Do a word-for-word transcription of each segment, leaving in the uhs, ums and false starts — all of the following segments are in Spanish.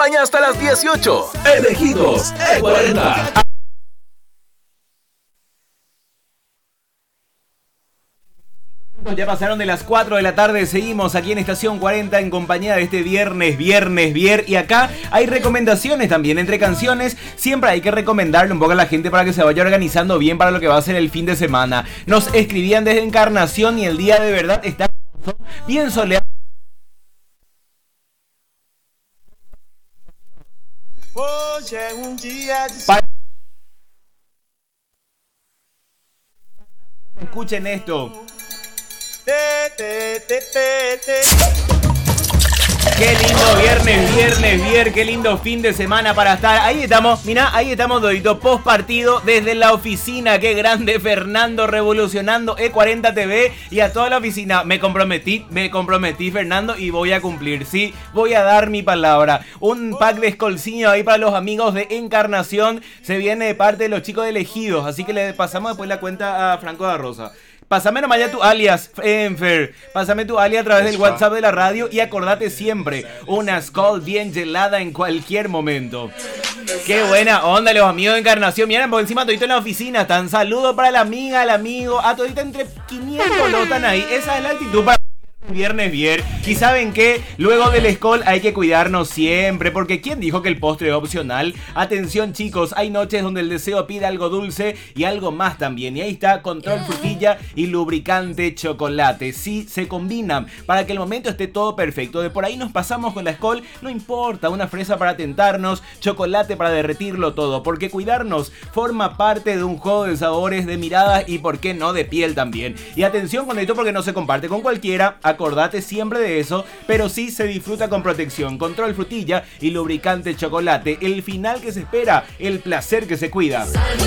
acompaña hasta las dieciocho. Elegidos E cuarenta. Ya pasaron de las cuatro de la tarde, seguimos aquí en Estación cuarenta en compañía de este viernes, viernes, vier. Y acá hay recomendaciones también entre canciones. Siempre hay que recomendarle un poco a la gente para que se vaya organizando bien para lo que va a ser el fin de semana. Nos escribían desde Encarnación y el día de verdad está bien soleado. Oye, un día de... Pa- Escuchen esto. Te, te, te, te, te. Qué lindo viernes, viernes, viernes, qué lindo fin de semana para estar. Ahí estamos, mirá, ahí estamos, Dodito, post partido desde la oficina. Qué grande Fernando, revolucionando E cuarenta T V y a toda la oficina. Me comprometí, me comprometí, Fernando, y voy a cumplir, sí, voy a dar mi palabra. Un pack de escolciño ahí para los amigos de Encarnación. Se viene de parte de los chicos de Elegidos, así que le pasamos después la cuenta a Franco da Rosa. Pásame nomás ya tu alias, Enfer. Pásame tu alias a través del WhatsApp de la radio y acordate siempre, una Skol bien gelada en cualquier momento. Qué buena onda los amigos de Encarnación. Miren, por encima todito en la oficina. Tan saludo para la amiga, el amigo. A todita entre quinientos lo están ahí. Esa es la actitud para... Viernes, viernes. Y saben que luego del Skol hay que cuidarnos siempre, porque ¿quién dijo que el postre es opcional? Atención chicos, hay noches donde el deseo pide algo dulce y algo más también. Y ahí está, control frutilla y lubricante chocolate. Sí, se combinan para que el momento esté todo perfecto. De por ahí nos pasamos con la Skol, no importa, una fresa para tentarnos, chocolate para derretirlo todo, porque cuidarnos forma parte de un juego de sabores, de miradas y por qué no de piel también. Y atención con esto porque no se comparte con cualquiera. Acordate siempre de eso, pero sí se disfruta con protección, control frutilla y lubricante chocolate. El final que se espera, el placer que se cuida.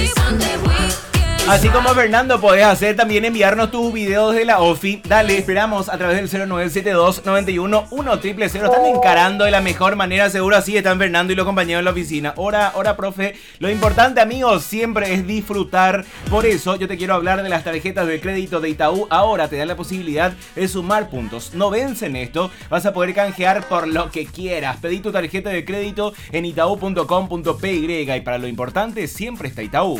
Así como Fernando, podés hacer también enviarnos tus videos de la OFI. Dale, esperamos a través del cero nueve siete dos, nueve uno, uno cero cero cero. Están encarando de la mejor manera, seguro así están Fernando y los compañeros en la oficina. Hora, hora, profe. Lo importante, amigos, siempre es disfrutar. Por eso yo te quiero hablar de las tarjetas de crédito de Itaú. Ahora te da la posibilidad de sumar puntos. No vencen esto, vas a poder canjear por lo que quieras. Pedí tu tarjeta de crédito en itaú punto com punto pe y para lo importante siempre está Itaú.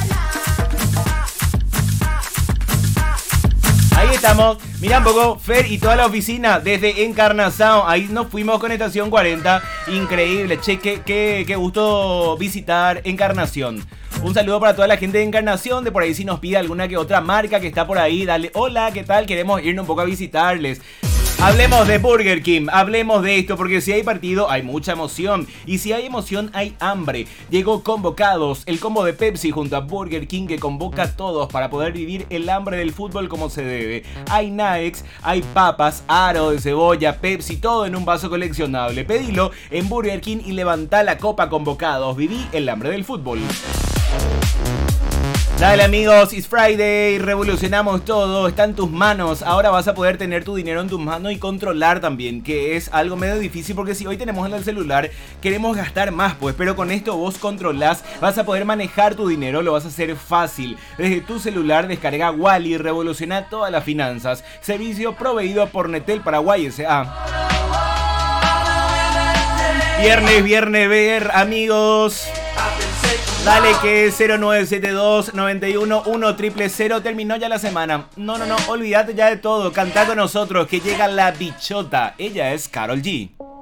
Ahí estamos, mira un poco, Fer y toda la oficina desde Encarnación. Ahí nos fuimos con Estación cuarenta. Increíble, che, qué, qué, qué gusto visitar Encarnación. Un saludo para toda la gente de Encarnación. De por ahí si nos pide alguna que otra marca que está por ahí, dale, hola, ¿qué tal? Queremos irnos un poco a visitarles. Hablemos de Burger King, hablemos de esto, porque si hay partido hay mucha emoción, y si hay emoción hay hambre. Llegó Convocados, el combo de Pepsi junto a Burger King que convoca a todos para poder vivir el hambre del fútbol como se debe. Hay Naex, hay papas, aro de cebolla, Pepsi, todo en un vaso coleccionable. Pedilo en Burger King y levantá la copa Convocados, viví el hambre del fútbol. Dale amigos, it's Friday, revolucionamos todo, está en tus manos. Ahora vas a poder tener tu dinero en tus manos y controlar también, que es algo medio difícil porque si hoy tenemos en el celular, queremos gastar más pues, pero con esto vos controlás, vas a poder manejar tu dinero, lo vas a hacer fácil. Desde tu celular descarga Wally, revoluciona todas las finanzas. Servicio proveído por Netel Paraguay S A Viernes, viernes, ver amigos. Dale que cero nueve siete dos, nueve uno, uno cero cero cero. Terminó ya la semana. No, no, no, olvídate ya de todo. Cantá con nosotros que llega la bichota. Ella es Karol G.